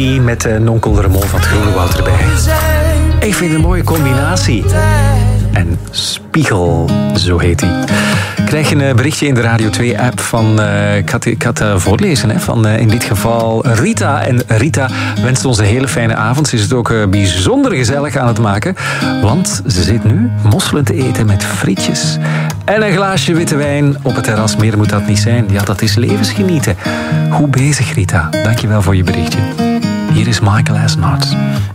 Met nonkel Ramon van het Groenewoud erbij. Ik vind het een mooie combinatie. En Spiegel, zo heet hij. Ik krijg een berichtje in de Radio 2-app van... Ik had voorlezen, hè, van in dit geval Rita. En Rita wenst ons een hele fijne avond. Ze is het ook bijzonder gezellig aan het maken. Want ze zit nu mosselen te eten met frietjes. En een glaasje witte wijn op het terras. Meer moet dat niet zijn. Ja, dat is levensgenieten. Goed bezig, Rita. Dankjewel voor je berichtje. Hier is Michael Asnot.